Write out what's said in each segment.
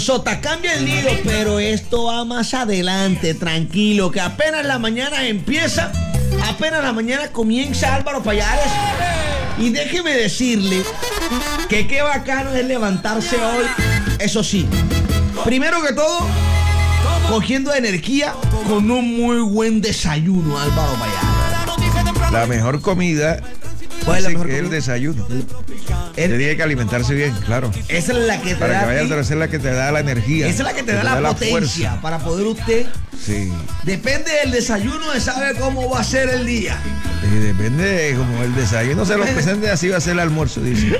Sota, cambia el lío, pero esto va más adelante, tranquilo, que apenas la mañana empieza, apenas la mañana comienza Álvaro Payares. Y déjeme decirle que qué bacano es levantarse hoy, eso sí, primero que todo, cogiendo energía con un muy buen desayuno, Álvaro Payares. La mejor comida ¿Cuál es la mejor es el comida? desayuno. Tiene que alimentarse bien, claro. Esa es la que te Para da que a vaya ti- a ser la que te da la energía. esa es la que te da la potencia fuerza. para poder usted. Sí. Depende del desayuno, de saber cómo va a ser el día. Y depende de como el desayuno se lo presente, así va a ser el almuerzo, dice.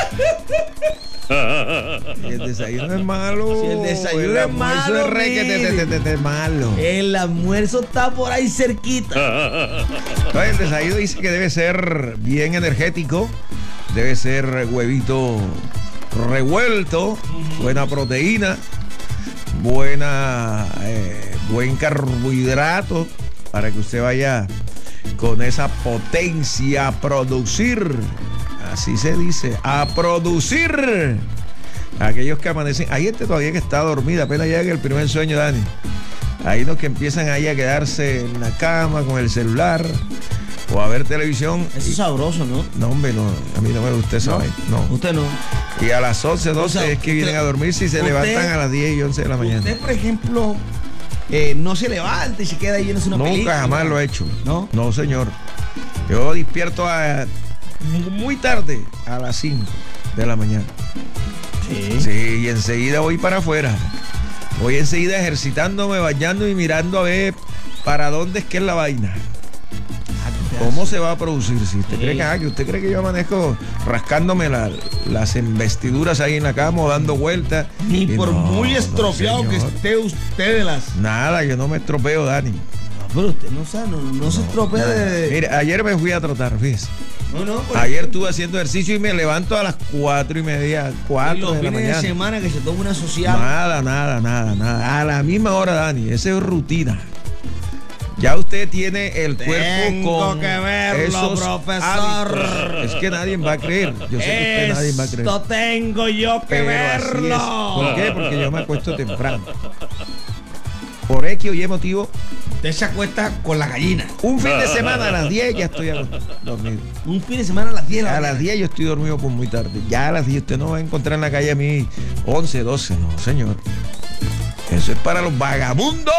Si el desayuno es malo. Si el desayuno el es almuerzo malo, es re que mire. te malo. El almuerzo está por ahí cerquita. Entonces, el desayuno dice que debe ser bien energético, debe ser huevito revuelto, buena proteína, buen carbohidrato para que usted vaya con esa potencia a producir, así se dice, a producir. Aquellos que amanecen, hay gente todavía que está dormida, apenas llega el primer sueño, Dani. Hay los que empiezan ahí a quedarse en la cama con el celular o a ver televisión. Eso es sabroso, ¿no? No, hombre, no, a mí no me gusta esa vaina, no. Usted no. Y a las 11, 12 O sea, es que vienen a dormir si se usted- levantan a las 10 y 11 de la mañana. Usted, por ejemplo, no se levanta y se queda ahí en una película. Nunca jamás lo he hecho. ¿No? No, señor. Yo despierto muy tarde, a las 5 de la mañana. Sí. Sí, y enseguida voy para afuera. Voy enseguida ejercitándome, bañando y mirando a ver para dónde es que es la vaina. ¿Cómo se va a producir? Si usted Sí. usted cree que yo amanezco rascándome las investiduras ahí en la cama o dando vueltas. Ni Y por no, muy estropeado no, que señor. esté usted de las. Nada, yo no me estropeo, Dani. Pero usted no sabe, no se estropea de. Mire, ayer me fui a trotar, fíjese. No, por Ayer ejemplo, estuve haciendo ejercicio y me levanto a las 4:30, y 4 los de la fines de mañana. semana que se toma una social. Nada. A la misma hora, Dani. Esa es rutina. Ya usted tiene el cuerpo Tengo con que verlo, esos profesor. hábitos. Es que nadie va a creer. Yo sé que usted nadie va a creer. Esto tengo yo que Pero así verlo. es. ¿Por qué? Porque yo me acuesto temprano. Por X o Y motivo, Usted se acuesta con la gallina. un fin de semana a las 10 ya estoy dormido. Un fin de semana a las 10 de la A las mañana. 10 yo estoy dormido por muy tarde. Ya a las 10 usted no va a encontrar en la calle a mí 11, 12. No, señor. Eso es para los vagabundos.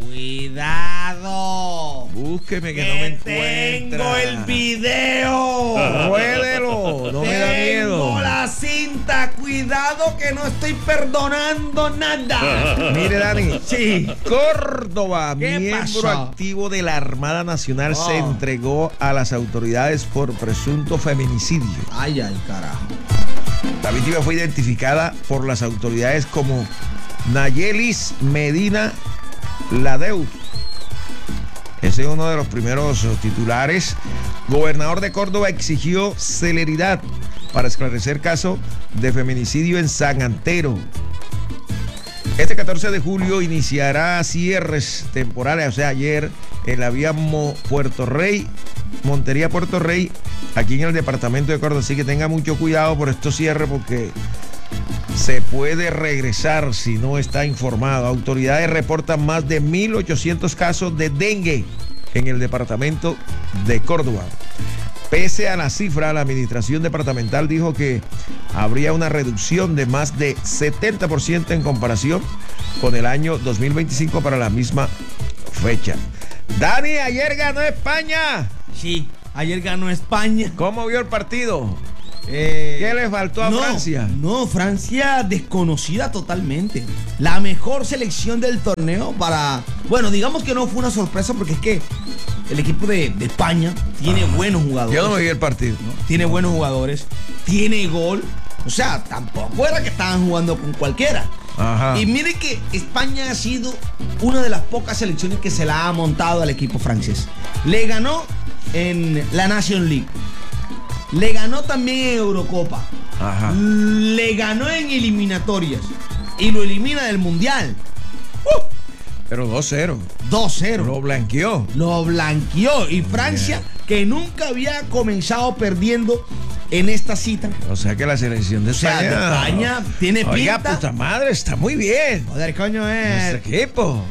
Cuidado. Búsqueme que no me encuentra. Tengo el video. Ruédelo, no me da miedo. Tengo la cinta. Cuidado que no estoy perdonando nada. Mire, Dani. Sí. Córdoba, ¿Qué miembro pasó? activo de la Armada Nacional, se Oh. entregó a las autoridades por presunto feminicidio. Ay, carajo. La víctima fue identificada por las autoridades como Nayelis Medina Ladeu. Ese es uno de los primeros titulares. Gobernador de Córdoba exigió celeridad para esclarecer caso de feminicidio en San Antero. Este 14 de julio iniciará cierres temporales, o sea, ayer en la vía Puerto Rey, Montería Puerto Rey, aquí en el departamento de Córdoba. Así que tenga mucho cuidado por estos cierres porque se puede regresar si no está informado. Autoridades reportan más de 1.800 casos de dengue en el departamento de Córdoba. Pese a la cifra, la administración departamental dijo que habría una reducción de más de 70% en comparación con el año 2025 para la misma fecha. Dani, ayer ganó España. Sí, ayer ganó España. ¿Cómo vio el partido? ¿Qué le faltó a Francia? No, Francia desconocida totalmente. La mejor selección del torneo para... Bueno, digamos que no fue una sorpresa porque es que el equipo de España tiene buenos jugadores. Yo no me vi el partido. Tiene buenos jugadores, tiene gol. O sea, tampoco era que estaban jugando con cualquiera. Ajá. Y mire que España ha sido una de las pocas selecciones que se la ha montado al equipo francés. Le ganó en la Nation League. Le ganó también en Eurocopa. Ajá. Le ganó en eliminatorias. Y lo elimina del Mundial. Pero 2-0. 2-0. Lo blanqueó. Lo blanqueó. Y Francia, que nunca había comenzado perdiendo en esta cita. O sea que la selección de O sea, España. de España tiene Oiga, pinta. puta madre, está muy bien. Joder, coño, Nuestro equipo.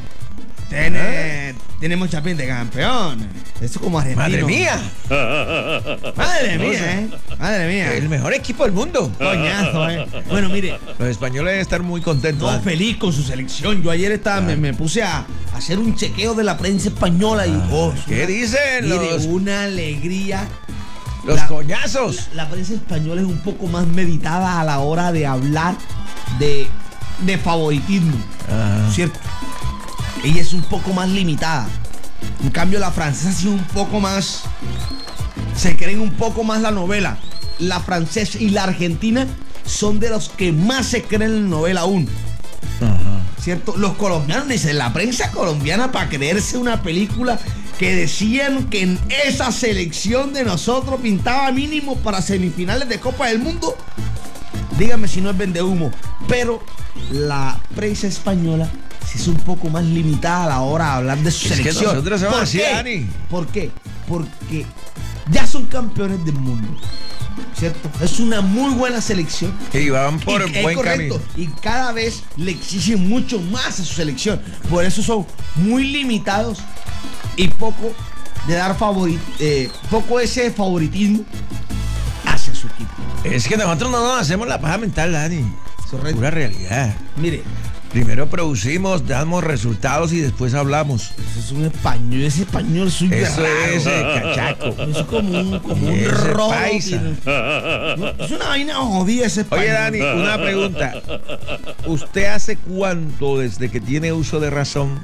tiene mucha pinta de campeón. Eso como argentino. Madre mía. Madre mía, Madre mía. El mejor equipo del mundo. Coñazo, Bueno, mire, Los españoles deben estar muy contentos. no, feliz con su selección. Yo ayer me puse a hacer un chequeo de la prensa española y ¿Qué dicen mire, los, una alegría. los coñazos? La prensa española es un poco más meditada a la hora de hablar de favoritismo, Ajá. ¿cierto? Ella es un poco más limitada. En cambio, la francesa sí un poco más. Se creen un poco más la novela. La francesa y la argentina son de los que más se creen la novela aún. Ajá. ¿Cierto? Los colombianos, dicen la prensa colombiana, para creerse una película que decían que en esa selección de nosotros pintaba mínimo para semifinales de Copa del Mundo. Dígame si no es vendehumo. Pero la prensa española sí es un poco más limitada a la hora de hablar de su Es que selección. nosotros somos ¿Por así, qué? Dani. ¿Por qué? Porque ya son campeones del mundo, ¿cierto? Es una muy buena selección. Y van por Y- buen correcto. camino. Y cada vez le exigen mucho más a su selección. Por eso son muy limitados y poco de dar poco ese favoritismo hacia su equipo. Es que nosotros no nos hacemos la paja mental, Dani. Correcto. Pura realidad. Mire, Primero producimos, damos resultados y después hablamos. eso es un español, ese español suyo es Eso raro. es cachaco. Eso es como un Ese robo. paisa. No, es una vaina jodida ese español. Oye, Dani, una pregunta. ¿Usted hace cuánto, desde que tiene uso de razón,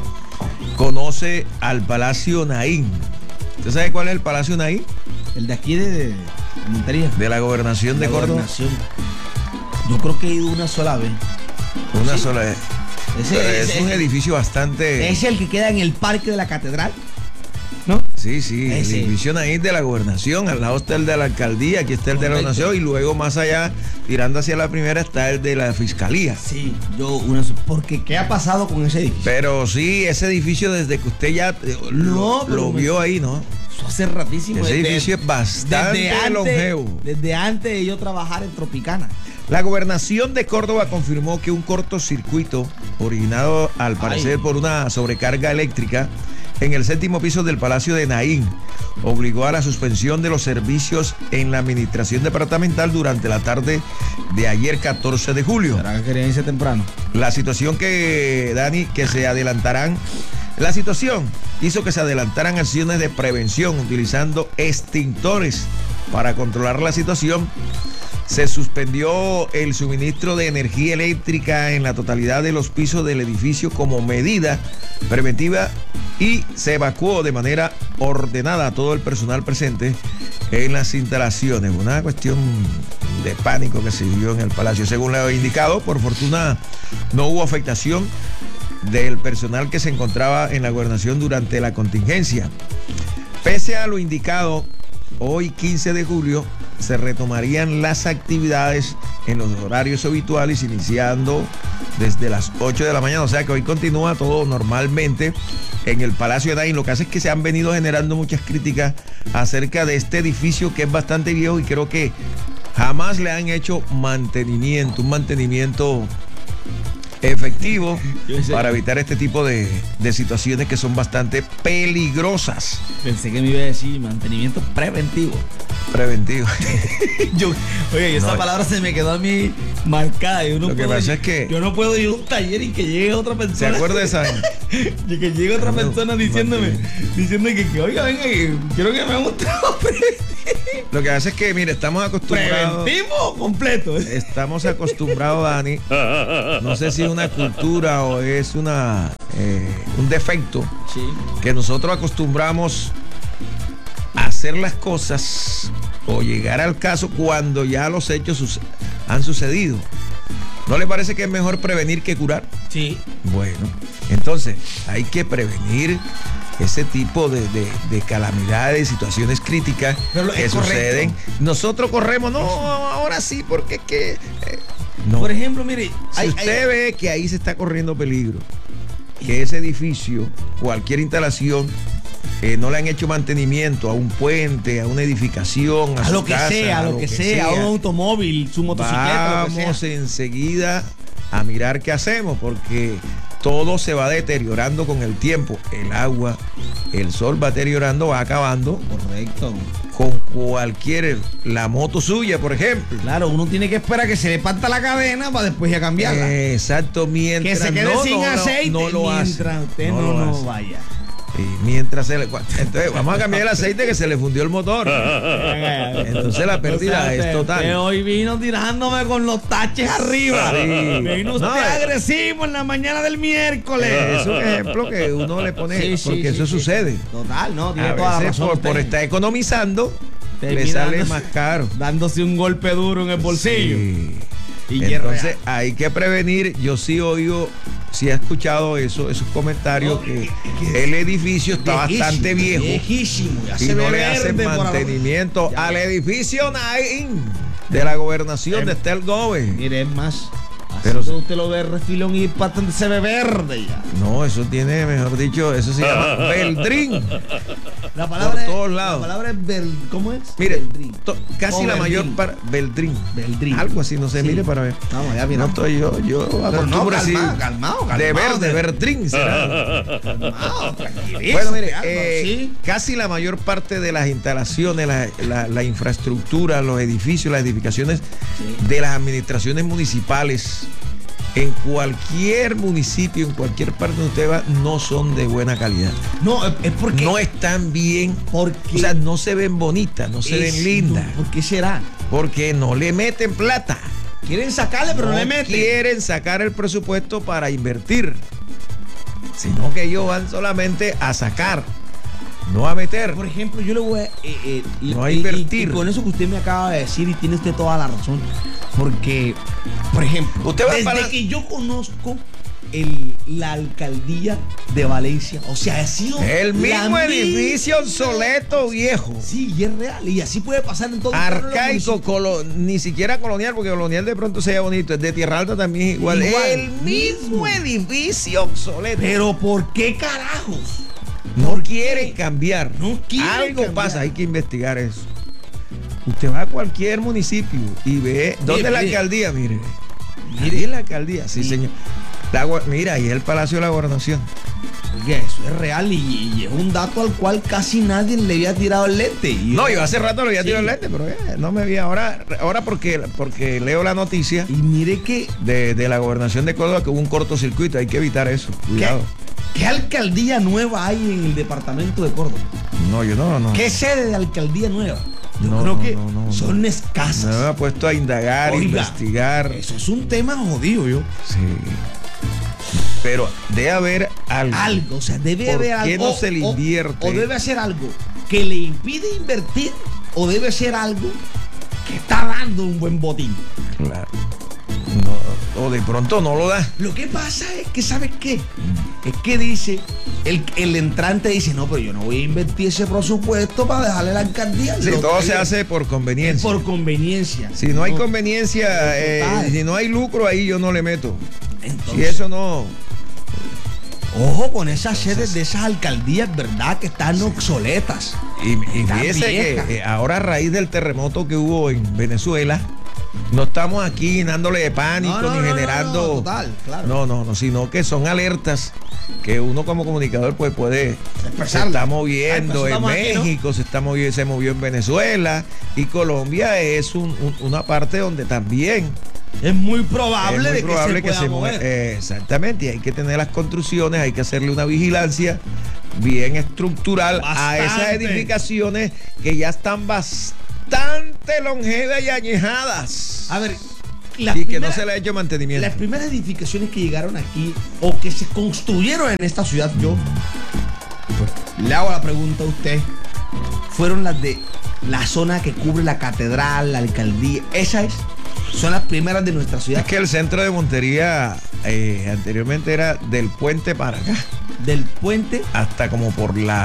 conoce al Palacio Naín? ¿Usted sabe cuál es el Palacio Naín? El de aquí de Montería. De la Gobernación de La Córdoba. gobernación. Yo creo que he ido una sola vez. Una Sí. sola vez. Pero es un edificio bastante... Es el que queda en el parque de la catedral, ¿no? Sí, el Ese. edificio Naín de la Gobernación. Al lado está el de la Alcaldía, aquí está el de la Correcto. Gobernación y luego más allá, tirando hacia la primera, está el de la Fiscalía. Sí, porque ¿qué ha pasado con ese edificio? Pero sí, ese edificio desde que usted ya No, pero lo vio ahí, ¿no? Eso hace ratísimo. Ese desde- edificio es bastante longevo. Desde antes de yo trabajar en Tropicana. La Gobernación de Córdoba confirmó que un cortocircuito, originado al parecer por una sobrecarga eléctrica en el 7º piso del Palacio de Naín, obligó a la suspensión de los servicios en la administración departamental durante la tarde de ayer 14 de julio. ¿Será que querían irse temprano? La situación La situación hizo que se adelantaran acciones de prevención utilizando extintores para controlar la situación. Se suspendió el suministro de energía eléctrica en la totalidad de los pisos del edificio como medida preventiva y se evacuó de manera ordenada a todo el personal presente en las instalaciones. Una cuestión de pánico que se vivió en el palacio. Según lo indicado, por fortuna no hubo afectación del personal que se encontraba en la gobernación durante la contingencia. Pese a lo indicado, hoy 15 de julio se retomarían las actividades en los horarios habituales, iniciando desde las 8 de la mañana. O sea que hoy continúa todo normalmente en el Palacio de Naín. Lo que hace es que se han venido generando muchas críticas acerca de este edificio que es bastante viejo y creo que jamás le han hecho un mantenimiento efectivo para evitar este tipo de situaciones que son bastante peligrosas. Pensé que me iba a decir mantenimiento preventivo. Preventivo. Esa No, palabra se me quedó a mí marcada. Yo no lo que puedo pasa ir- es que- yo no puedo ir a un taller y que llegue otra persona. ¿Se acuerda de esa? Y que llegue otra persona diciendo que oiga, venga, que quiero que me haga un trabajo Lo que hace es que, mire, estamos acostumbrados. preventivo o completo. Estamos acostumbrados, Dani. No sé si es una cultura o es un defecto Sí. que nosotros acostumbramos a hacer las cosas o llegar al caso cuando ya los hechos han sucedido. ¿No le parece que es mejor prevenir que curar? Sí. Bueno, entonces hay que prevenir ese tipo de calamidades, situaciones críticas Pero que es correcto. suceden. Nosotros corremos, no, ahora sí, porque no. Por ejemplo, mire, Si usted ve que ahí se está corriendo peligro, que ese edificio, cualquier instalación, no le han hecho mantenimiento a un puente, a una edificación, a su casa, a lo que sea, a un automóvil, su motocicleta, vamos lo que sea. enseguida a mirar qué hacemos, porque todo se va deteriorando con el tiempo. El agua, el sol va deteriorando, va acabando. Correcto. Con cualquier, la moto suya, por ejemplo. Claro, uno tiene que esperar que se le parta la cadena para después ya cambiarla. Exacto, mientras que se quede sin aceite no lo mientras hace, usted no vaya. Y mientras entonces vamos a cambiar el aceite que se le fundió el motor. Entonces la pérdida es total. Usted hoy vino tirándome con los taches arriba. Sí. Vino usted agresivo en la mañana del miércoles. Es un ejemplo que uno le pone porque eso sucede. Total, no, tiene A toda la veces razón. por estar economizando le sale más caro. Dándose un golpe duro en el bolsillo. Sí. Y entonces hay que prevenir. Yo sí oigo, sí he escuchado esos comentarios que el edificio está bastante viejo viejísimo, y no le hacen mantenimiento al edificio Nain de la gobernación de Estel Gómez. Mire, es más, pero usted lo ve refilón y bastante se ve verde ya. No, eso tiene, mejor dicho, eso se llama Beldrín. La palabra por todos lados. La palabra es ¿cómo es? Mire, casi la mayor parte Beldrín. Algo así, no sé, mire para ver. Vamos, ya mira. No estoy yo acostumbro así. Calmado. De verde, Beldrín será. Calmado, tranquilo. Bueno, mire, casi la mayor parte de las instalaciones, la infraestructura, los edificios, las edificaciones de las administraciones municipales en cualquier municipio, en cualquier parte donde usted va, no son de buena calidad. No, es porque no están bien, o sea, no se ven bonitas, no se ven lindas. ¿Por qué será? Porque no le meten plata. Quieren sacarle, pero no le meten. Quieren sacar el presupuesto para invertir, sino que ellos van solamente a sacar, no a meter. Por ejemplo, yo le voy a no a invertir. Y con eso que usted me acaba de decir, y tiene usted toda la razón, porque, por ejemplo, desde que yo conozco la alcaldía de Valencia, o sea, ha sido el mismo edificio obsoleto, viejo. Sí, y es real, y así puede pasar en todo arcaico, ni siquiera colonial, porque colonial de pronto sea bonito, es de Tierra Alta también igual. El mismo edificio obsoleto. Pero ¿por qué carajos? No quieren cambiar. Algo pasa, hay que investigar eso. Usted va a cualquier municipio y ve dónde es la alcaldía, mire la alcaldía, sí, señor. Mira, ahí es el Palacio de la Gobernación. Oye, eso es real y es un dato al cual casi nadie le había tirado el lente. No, yo hace rato le había tirado el lente, pero no me vi ahora porque leo la noticia. Y mire que de la Gobernación de Córdoba que hubo un cortocircuito, hay que evitar eso. Cuidado. ¿Qué alcaldía nueva hay en el departamento de Córdoba? No, yo no. ¿Qué sede de alcaldía nueva? Yo creo que son escasas. Me he puesto a indagar, investigar. Eso es un tema jodido, yo. Sí. Pero debe haber algo. O sea, debe haber algo. ¿Por qué no se le invierte? O debe ser algo que le impide invertir, o debe ser algo que está dando un buen botín. Claro. O de pronto no lo da. Lo que pasa es que, ¿sabes qué? Es que dice, el entrante dice, no, pero yo no voy a invertir ese presupuesto para dejarle la alcaldía. Sí, todo se hace por conveniencia. Por conveniencia. Si no hay conveniencia, si no hay lucro, ahí yo no le meto. Entonces, si eso no... Ojo con esas sedes de esas alcaldías, ¿verdad? Que están obsoletas. Y fíjese que ahora a raíz del terremoto que hubo en Venezuela, no estamos aquí llenándole de pánico ni generando. No, total, claro. No, sino que son alertas que uno como comunicador pues puede. Se está moviendo en México, aquí, ¿no? Se movió en Venezuela, y Colombia es una parte donde también es muy probable, que se mueva. Exactamente, y hay que tener las construcciones, hay que hacerle una vigilancia bien estructural a esas edificaciones que ya están bastante longevas y añejadas. A ver, que no se le ha hecho mantenimiento. Las primeras edificaciones que llegaron aquí o que se construyeron en esta ciudad, yo le hago la pregunta a usted, fueron las de la zona que cubre la catedral, la alcaldía. Son las primeras de nuestra ciudad. Es que el centro de Montería anteriormente era del puente para acá. Del puente hasta como por la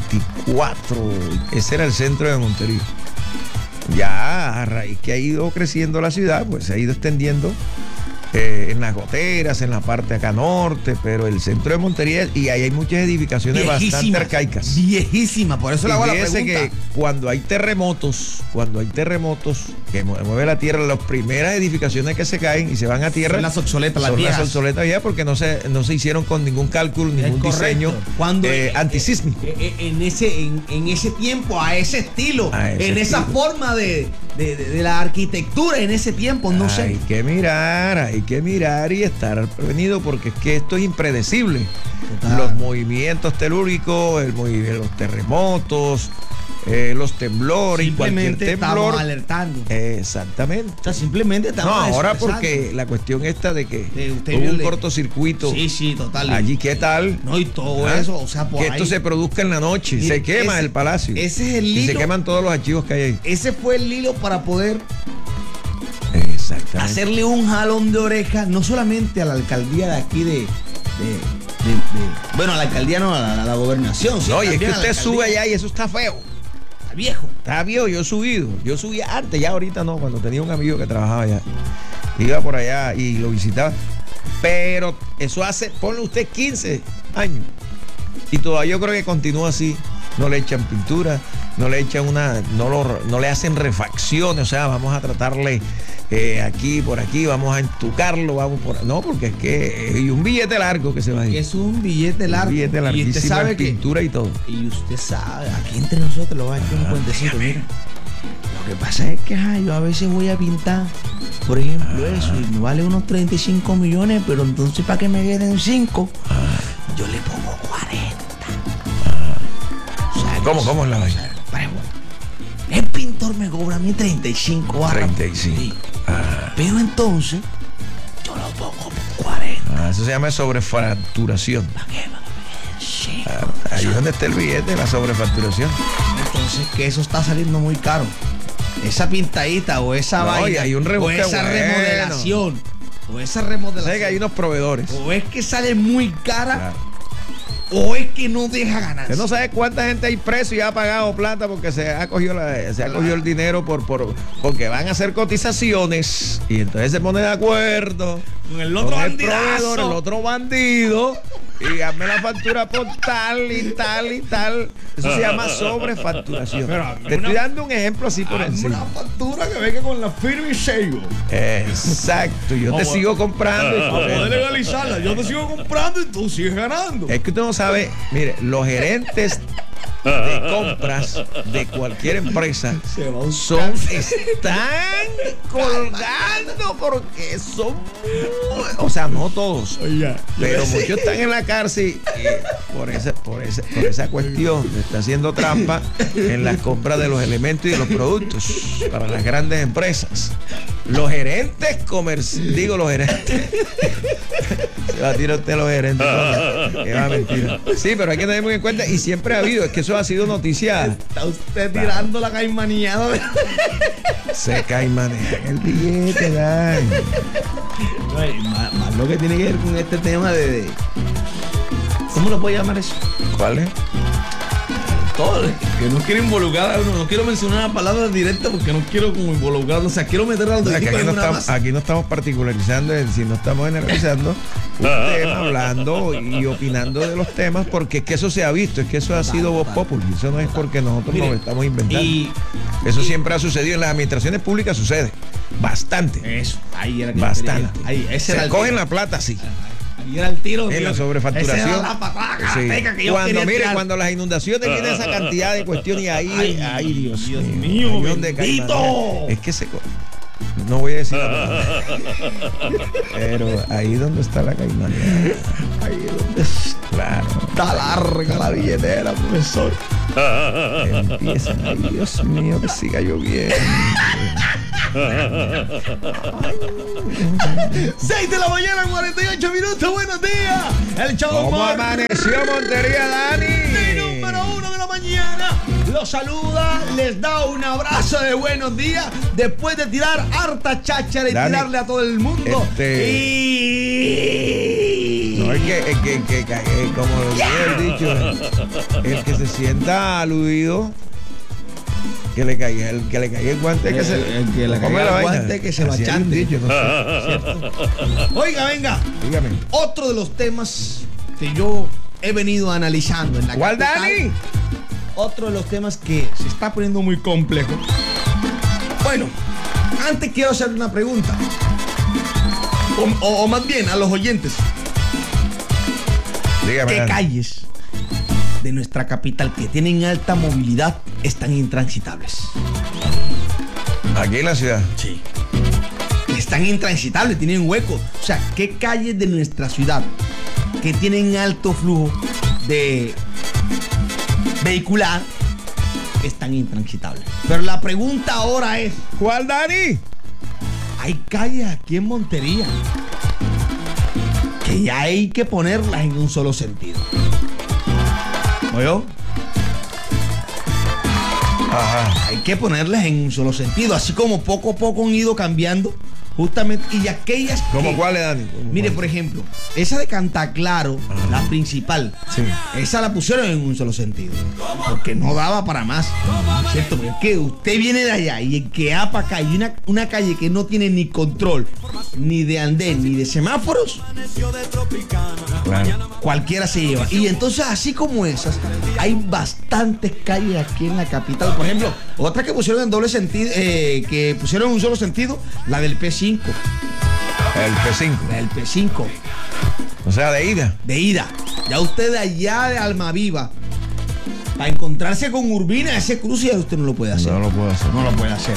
24. Ese era el centro de Montería. Ya a raíz que ha ido creciendo la ciudad, pues se ha ido extendiendo en las goteras, en la parte acá norte, pero el centro de Montería, y ahí hay muchas edificaciones bastante arcaicas. Viejísimas, por eso le hago la pregunta. Que cuando hay terremotos que mueve la tierra, las primeras edificaciones que se caen y se van a tierra son las obsoletas, las viejas. Las obsoletas ya porque no se hicieron con ningún cálculo, ningún diseño antisísmico. En ese tiempo, a ese estilo, esa forma de la arquitectura, en ese tiempo, no sé. Hay que mirar y estar prevenido porque es que esto es impredecible. Total. Los movimientos telúricos, los terremotos, los temblores, simplemente cualquier temblor. Estamos alertando. Exactamente. O sea, simplemente estamos ahora porque la cuestión esta de que hubo un cortocircuito. Sí, total. Allí, ¿qué tal? No, y todo eso, o sea, por que ahí. esto se produzca en la noche, se quema el palacio. Ese es el hilo. Y se queman todos los archivos que hay ahí. Ese fue el hilo para poder exactamente hacerle un jalón de oreja, no solamente a la alcaldía de aquí bueno, a la alcaldía no, a la gobernación. No, y es que usted sube allá y eso está feo. Está viejo, yo subía antes, ya ahorita no, cuando tenía un amigo que trabajaba allá. Iba por allá y lo visitaba. Pero eso hace, ponle usted 15 años. Y todavía yo creo que continúa así. No le echan pintura, no le echan no le hacen refacciones, o sea, vamos a tratarle aquí, por aquí, vamos a entucarlo, no, porque es que hay un billete largo que se va a ir. Es un billete largo. Un billete larguísimo, y usted sabe pintura y todo. Y usted sabe, aquí entre nosotros lo va a echar un cuentecito, mira. Lo que pasa es que yo a veces voy a pintar, por ejemplo, eso, y me vale unos 35 millones, pero entonces para que me queden 5, yo le pongo 40. ¿Cómo es la vaina? El pintor me cobra a mí 35 barras. 35. Sí. Pero entonces, yo lo pongo por 40. Eso se llama sobrefacturación. ¿Para qué? Sí. Ahí es donde está el billete, la sobrefacturación. Entonces, que eso está saliendo muy caro. Esa pintadita o esa vaina. Hay un o esa remodelación. O esa remodelación. ¿Sabes que hay unos proveedores? O es que sale muy cara. Claro. O es que no deja ganar. Usted no sabe cuánta gente hay preso y ha pagado plata porque se ha cogido el dinero porque van a hacer cotizaciones y entonces se pone de acuerdo con el otro proveedor, el otro bandido, y hazme la factura por tal y tal y tal. Eso se llama sobrefacturación. Te estoy dando un ejemplo así por encima. Una factura que venga con la firma y sello. Exacto. Yo te sigo comprando. Para poder legalizarla, yo te sigo comprando y tú sigues ganando. Es que usted no sabe, mire, los gerentes de compras de cualquier empresa están colgando porque son, o sea, no todos, pero muchos están en la cárcel por esa cuestión. Está haciendo trampa en las compras de los elementos y de los productos para las grandes empresas. Los gerentes los gerentes se va a tirar usted los gerentes, que va a mentir. Sí, pero hay que tener muy en cuenta, y siempre ha habido, es que eso ha sido noticia. Está usted tirando la caimaneada. Se caimanea el billete, Dan. Más lo que tiene que ver con este tema de ¿cómo lo puedo llamar eso? ¿Cuál es? Todo, que no quiero involucrar a uno, no quiero mencionar la palabra directa porque no quiero como involucrarlo, o sea, quiero meter al aquí no estamos particularizando, es decir, no estamos generalizando un tema, hablando y opinando de los temas, porque es que eso se ha visto, es que eso ha sido voz populi, eso no es porque nosotros nos estamos inventando. Eso siempre ha sucedido en las administraciones públicas, sucede bastante. Eso, ahí era que bastante. Ahí, ese se cogen la plata así. Y era el tiro en la sobrefacturación. Esa era la patada que yo cuando las inundaciones tienen esa cantidad de cuestiones y ahí, Dios mío, bendito. Es que no voy a decir pero ahí donde está la caimanera. Ahí donde está larga la billetera, profesor. Empieza, ay, Dios mío, que siga lloviendo. 6 de la mañana, 48 minutos. Buenos días. El Chavo. ¿Cómo amaneció Montería, Dani? El número 1 de la mañana los saluda, les da un abrazo de buenos días después de tirar harta cháchara y Dani, tirarle a todo el mundo. No, es que como lo he dicho, el que se sienta aludido Que le caiga el guante el que le caiga el guante que se lo achante. Oiga, venga. Dígame. Otro de los temas que yo he venido analizando en la ¿Cuál, capital, Dani? otro de los temas que se está poniendo muy complejo. Bueno, antes quiero hacer una pregunta. O más bien a los oyentes. Dígame. ¿Qué calles de nuestra capital que tienen alta movilidad están intransitables? Aquí en la ciudad. Sí. Están intransitables, tienen hueco. O sea, ¿qué calles de nuestra ciudad que tienen alto flujo de vehicular están intransitables? Pero la pregunta ahora es, ¿Cuál, Dani? hay calles aquí en Montería que ya hay que ponerlas en un solo sentido. ¿Oyó? Ajá. Hay que ponerlas en un solo sentido, así como poco a poco han ido cambiando, justamente, y aquellas ¿Cómo que, cuáles, Dani? mire, por ejemplo, esa de Cantaclaro, la principal, Sí. esa la pusieron en un solo sentido, porque no daba para más, ¿cierto? Porque es que usted viene de allá y el que va para acá y una calle que no tiene ni control, ni de andén, ni de semáforos, Claro. cualquiera se lleva. Y entonces, así como esas, hay bastantes calles aquí en la capital. Por ejemplo, otra que pusieron en doble sentido, que pusieron en un solo sentido, la del P5. El P5. La del P5, O sea, de ida. de ida. Ya usted de allá de Almaviva, para encontrarse con Urbina, ese cruce ya usted no lo puede hacer. No lo puedo hacer. No lo puede hacer.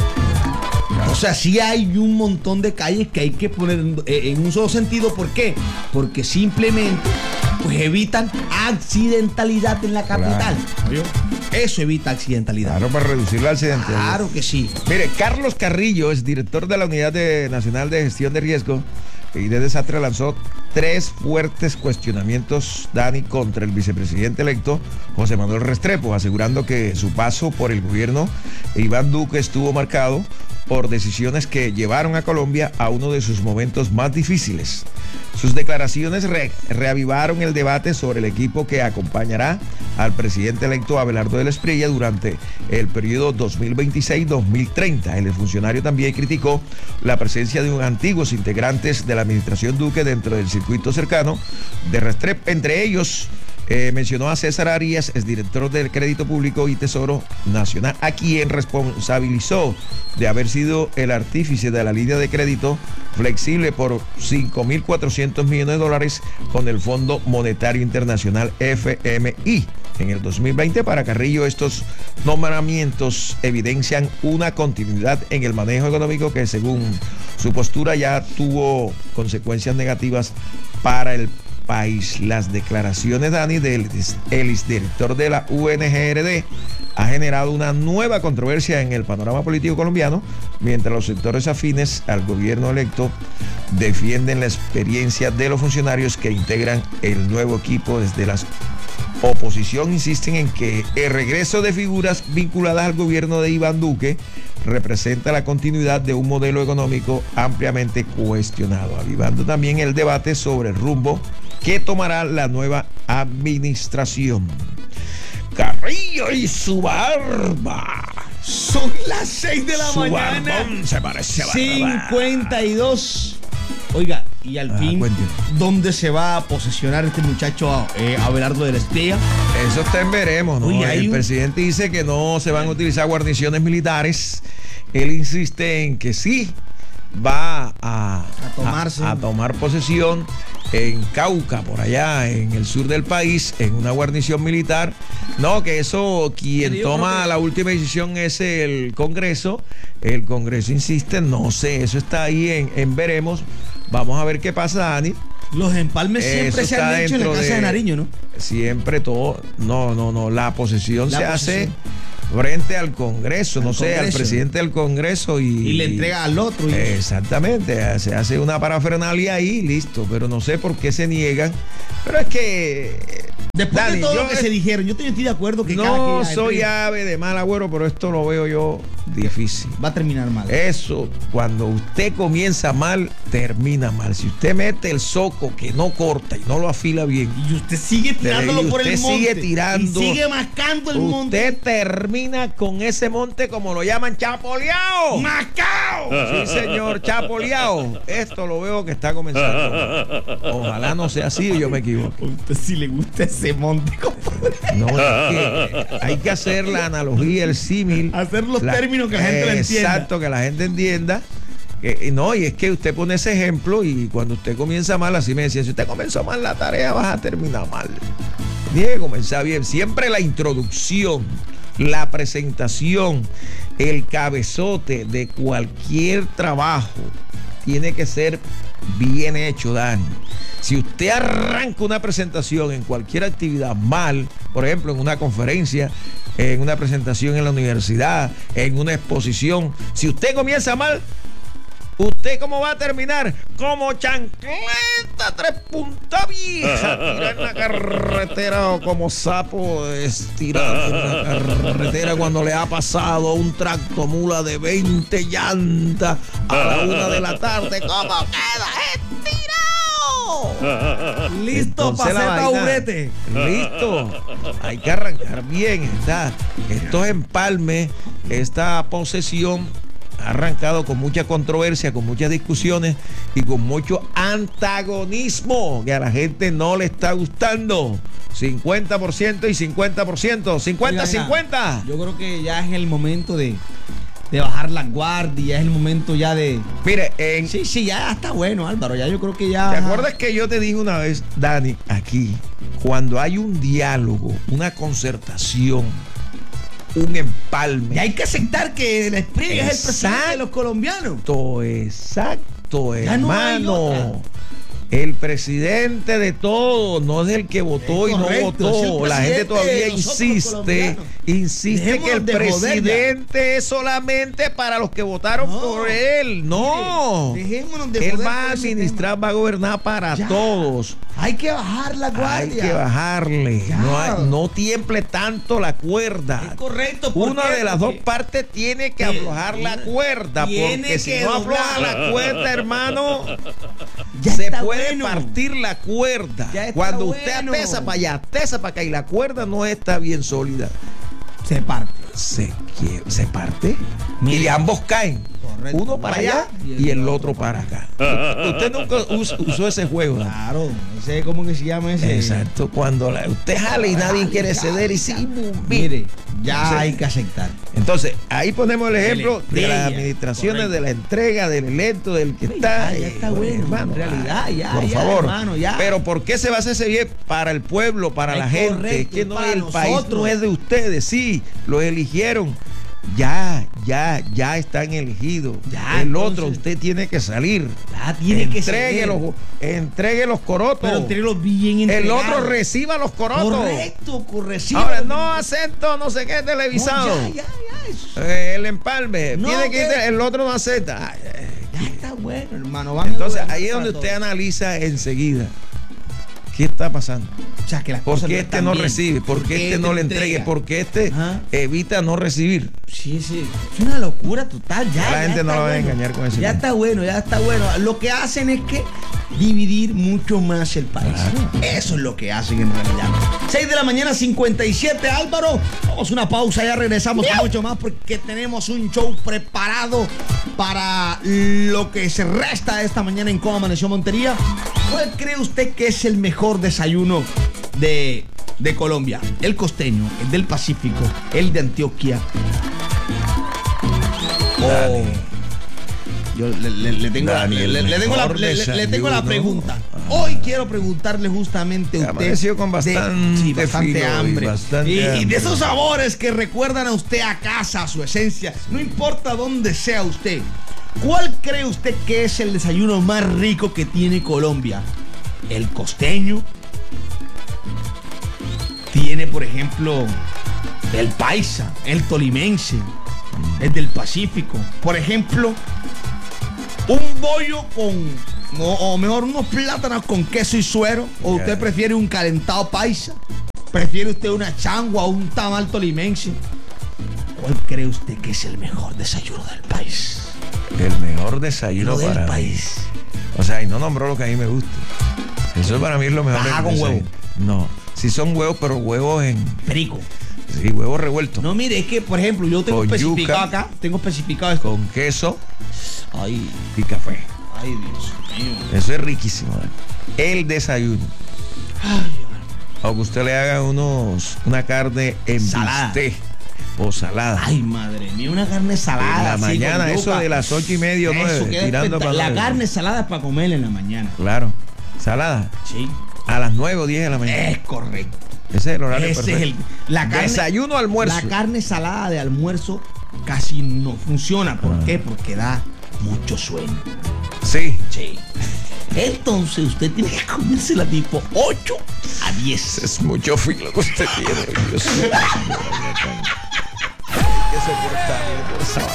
O sea, sí hay un montón de calles que hay que poner en un solo sentido. ¿Por qué? Porque simplemente pues evitan accidentalidad en la capital. Claro. Eso evita accidentalidad. Claro, para reducir la accidentalidad. Claro que sí. Mire, Carlos Carrillo es director de la Unidad Nacional de Gestión de Riesgo y de Desastre, lanzó 3 fuertes cuestionamientos, Dani, contra el vicepresidente electo José Manuel Restrepo, asegurando que su paso por el gobierno de Iván Duque estuvo marcado por decisiones que llevaron a Colombia a uno de sus momentos más difíciles. Sus declaraciones reavivaron el debate sobre el equipo que acompañará al presidente electo Abelardo de la Espriella durante el periodo 2026-2030. El funcionario también criticó la presencia de unos antiguos integrantes de la administración Duque dentro del circuito cercano de Restrepo. Entre ellos, mencionó a César Arias, exdirector del Crédito Público y Tesoro Nacional, a quien responsabilizó de haber sido el artífice de la línea de crédito flexible por $5.400 millones con el Fondo Monetario Internacional FMI. En el 2020, para Carrillo, estos nombramientos evidencian una continuidad en el manejo económico que, según su postura, ya tuvo consecuencias negativas para el país. Las declaraciones, Dani, del exdirector de la UNGRD ha generado una nueva controversia en el panorama político colombiano, mientras los sectores afines al gobierno electo defienden la experiencia de los funcionarios que integran el nuevo equipo. Desde la oposición insisten en que el regreso de figuras vinculadas al gobierno de Iván Duque representa la continuidad de un modelo económico ampliamente cuestionado, avivando también el debate sobre el rumbo que tomará la nueva administración. Carrillo y su barba. Son las 6 de la Su mañana. barbón se parece a barba. 52. Oiga, y al fin, cuénteme. ¿dónde se va a posesionar este muchacho Abelardo de la Espriella? Eso está en veremos, ¿no? Oye, El presidente dice que no se van a utilizar guarniciones militares. Él insiste en que sí va a tomar posesión en Cauca, por allá en el sur del país, en una guarnición militar. No, que eso, quien toma la última decisión es el Congreso. El Congreso insiste, no sé, eso está ahí en veremos. Vamos a ver qué pasa, Dani. Los empalmes siempre Eso se han está hecho en la dentro casa de Nariño, ¿no? Siempre todo. No. La posesión La se posesión. hace frente al Congreso, Al no sé, al Congreso. presidente del Congreso Y le entrega al otro. Exactamente, se hace una parafernalia ahí, listo, pero no sé por qué se niegan. Pero es que. Después Dani, de todo yo lo que se dijeron, yo estoy de acuerdo que cada no quien soy ave de mal agüero, pero esto lo veo yo difícil. Va a terminar mal. Eso, cuando usted comienza mal, termina mal. Si usted mete el zoco que no corta y no lo afila bien, Y usted sigue tirándolo y por el usted monte. sigue tirando, Y sigue mascando el monte. usted termina con ese monte como lo llaman chapoleado. ¡Mascao! Sí, señor, chapoleado. Esto lo veo que está comenzando. Ojalá no sea así y yo me equivoco. A usted sí le gusta ese monte, compadre. No, es que hay que hacer la analogía, el símil. Hacer los términos que la gente lo entienda. Exacto, que la gente entienda. No, y es que usted pone ese ejemplo y cuando usted comienza mal, así me decía, si usted comenzó mal la tarea, vas a terminar mal. Tiene que comenzar bien. Siempre la introducción, la presentación, el cabezote de cualquier trabajo tiene que ser bien hecho, Dani. Si usted arranca una presentación en cualquier actividad mal, por ejemplo, en una conferencia, en una presentación en la universidad, en una exposición, si usted comienza mal, ¿usted cómo va a terminar? Como chancleta, 3 puntas vieja, tirada en la carretera o como sapo estirado en la carretera cuando le ha pasado un tractomula de 20 llantas a la 1 de la tarde. ¿Cómo queda? ¡Estirado! Listo Entonces, para la hacer vaina, taburete. Listo. Hay que arrancar bien. Estos empalmes, esta posesión ha arrancado con mucha controversia, con muchas discusiones y con mucho antagonismo que a la gente no le está gustando. 50% y 50%. 50-50. Yo creo que ya es el momento de bajar la guardia, ya es el momento ya de... Mire, Sí, ya está bueno, Álvaro, ya yo creo que ya... ¿te acuerdas que yo te dije una vez, Dani, aquí, cuando hay un diálogo, una concertación, un empalme? Y hay que aceptar que el Espriella es el presidente de los colombianos. Exacto, Ya no hay hermano. otra. El presidente de todos, no es el que votó Es y no correcto, es el votó. La gente presidente todavía de nosotros, insiste que el Dejémonos de presidente es solamente para los que votaron No. por él. No. Mire, dejémonos de Él joder va a con ese administrar, va a gobernar para Ya. todos. Hay que bajar la guardia. Hay que bajarle. Ya. No tiemple tanto la cuerda. Es correcto. ¿por Una qué? de las dos Porque partes tiene que aflojar la cuerda, tiene porque si que no afloja doblar. la cuerda, hermano, ya se está puede bueno. partir la cuerda. Ya está Cuando usted bueno. atesa para allá, atesa para acá y la cuerda no está bien sólida, Se parte. se parte Mire. y ambos caen. Correcto. Uno para allá y el otro para acá. Usted nunca usó ese juego, ¿no? Claro, no sé cómo que se llama ese. Exacto, cuando usted jale y nadie quiere ceder y sí, Mire, ya Entonces, hay que aceptar. Entonces, ahí ponemos el ejemplo de estrella, las administraciones, correcto. de la entrega, del electo, del que está. Ya está bueno, hermano. en realidad, ya, Por ya, favor. hermano, ya. Pero ¿por qué se va a hacer ese bien? Para el pueblo, para Es la gente. correcto, Es que no, para el país nosotros. no es de ustedes, sí, los eligieron. Ya están elegidos. Ya, el entonces, otro, usted tiene que salir. Ya tiene que ser. Entregue los corotos. Pero entréguelo bien el entregado. otro reciba los corotos. Correcto, correcto. Ahora, no acento, no sé qué, televisado. Ya. El empalme. No, tiene que ir, ¿qué? el otro no acepta. Ya está bueno, hermano. Vamos Entonces, a ahí es donde usted analiza enseguida qué está pasando. O sea, que las ¿Por cosas qué no este están no bien. recibe? ¿Por qué este no le entregue? entrega? ¿Por qué este Ajá. evita no recibir? Sí. Es una locura total. Ya, La gente ya no está la va a bueno. engañar con ese Ya tema. está bueno. Lo que hacen es que dividir mucho más el país. Claro. Eso es lo que hacen en realidad. 6 de la mañana, 57, Álvaro. Vamos a una pausa, ya regresamos con mucho más porque tenemos un show preparado para lo que se resta de esta mañana en Cómo Amaneció Montería. ¿Cuál cree usted que es el mejor desayuno de Colombia? El costeño, el del Pacífico, el de Antioquia. Dani. Yo le tengo, Dani, le tengo la mejor tengo la desayuno. pregunta. Hoy quiero preguntarle justamente a usted. Amaneció con bastante filo y hambre. bastante Y hambre. de esos sabores que recuerdan a usted a casa, a su esencia. No importa dónde sea usted. ¿Cuál cree usted que es el desayuno más rico que tiene Colombia? ¿El costeño? Tiene, por ejemplo, el paisa, el tolimense, el del Pacífico. Por ejemplo, un bollo o mejor, unos plátanos con queso y suero. ¿O usted prefiere un calentado paisa? ¿Prefiere usted una changua o un tamal tolimense? ¿cuál cree usted que es el mejor desayuno del país? El mejor desayuno Del para mí. país. O sea, y no nombró lo que a mí me gusta. Eso para mí es lo mejor. Tajada del con desayuno. huevo. No, sí son huevos, pero huevos en... Perico. Sí, huevos revueltos. No, mire, es que, por ejemplo, yo tengo Con especificado yuca. acá. Tengo especificado esto. Con queso Ay, y café. ay, Dios mío. Eso es riquísimo. El desayuno. Ay, O que usted le haga una carne en Salada. bistec o salada. ay, madre mía, una carne salada. En la así, mañana, con eso yuca. de las 8:30 o 9, Eso queda tirando para La 9. carne salada es para comer en la mañana. Claro. Salada. Sí. A las 9 o 10 de la mañana. Es correcto. Ese es el horario Ese perfecto. es la carne, Desayuno, almuerzo. La carne salada de almuerzo casi no funciona. ¿Por qué? Porque da mucho sueño. Sí. Sí. Entonces usted tiene que comérsela tipo 8 a 10. Es mucho filo que usted tiene. Dios mío. Hay que soportar esa vaina.